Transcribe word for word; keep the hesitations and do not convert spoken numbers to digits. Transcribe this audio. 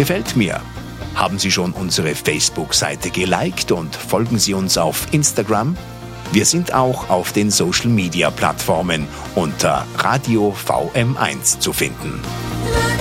Gefällt mir? Haben Sie schon unsere Facebook-Seite geliked und folgen Sie uns auf Instagram? Wir sind auch auf den Social-Media-Plattformen unter Radio V M eins zu finden.